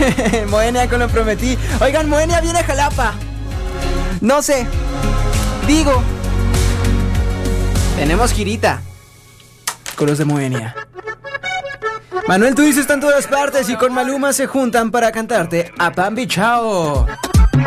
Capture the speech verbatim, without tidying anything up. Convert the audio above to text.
Moenia con Lo Prometí. Oigan, Moenia viene a Jalapa. No sé. Digo. Tenemos girita con los de Moenia. Manuel Turizo está en todas partes y con Maluma se juntan para cantarte a Pambi Chao.